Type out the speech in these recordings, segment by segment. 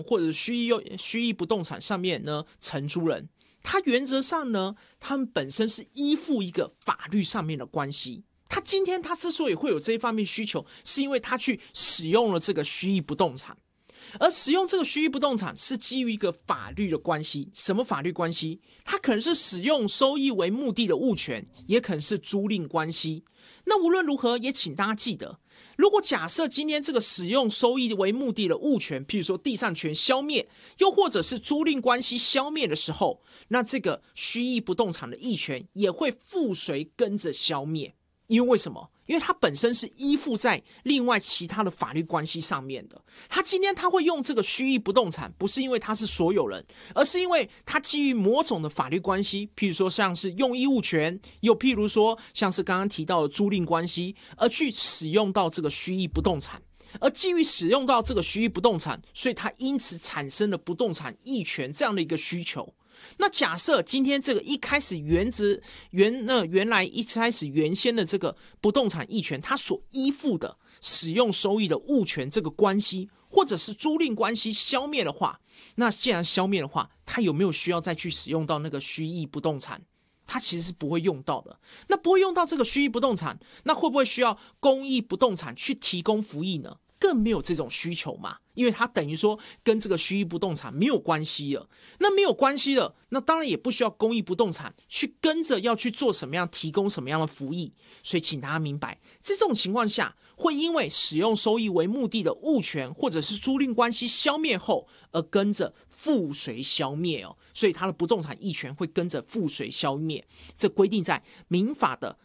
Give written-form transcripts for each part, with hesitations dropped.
或者虚拟不动产上面呢承租人，它原则上呢，他们本身是依附一个法律上面的关系。他今天他之所以会有这一方面需求，是因为他去使用了这个虚拟不动产，而使用这个虚拟不动产是基于一个法律的关系。什么法律关系？它可能是使用收益为目的的物权，也可能是租赁关系。那无论如何，也请大家记得，如果假设今天这个使用收益为目的的物权，譬如说地上权消灭，又或者是租赁关系消灭的时候，那这个虚拟不动产的役权也会附随跟着消灭。因为为什么？因为它本身是依附在另外其他的法律关系上面的。他今天他会用这个虚拟不动产，不是因为他是所有人，而是因为他基于某种的法律关系，譬如说像是用益物权，又譬如说像是刚刚提到的租赁关系，而去使用到这个虚拟不动产。而基于使用到这个虚拟不动产，所以它因此产生了不动产役权这样的一个需求。那假设今天这个一开始原来一开始原先的这个不动产役权，它所依附的使用收益的物权这个关系，或者是租赁关系消灭的话，那既然消灭的话，它有没有需要再去使用到那个虚拟不动产？它其实是不会用到的。那不会用到这个虚拟不动产，那会不会需要公益不动产去提供服役呢？更没有这种需求嘛，因为它等于说跟这个虚拟不动产没有关系了。那没有关系了，那当然也不需要公益不动产去跟着要去做什么样提供什么样的服役。所以请大家明白，在这种情况下，会因为使用收益为目的的物权或者是租赁关系消灭后，而跟着附随消灭哦。所以它的不动产役权会跟着附随消灭。这规定在民法的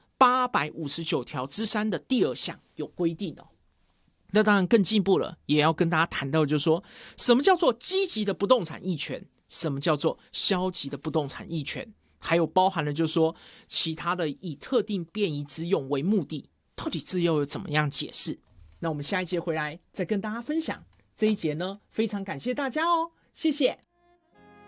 859条之3的第2项有规定哦。那当然更进一步了，也要跟大家谈到，就是说什么叫做积极的不动产役权，什么叫做消极的不动产役权，还有包含了就是说其他的以特定便宜之用为目的，到底这又有怎么样解释？那我们下一节回来再跟大家分享。这一节呢，非常感谢大家哦，谢谢。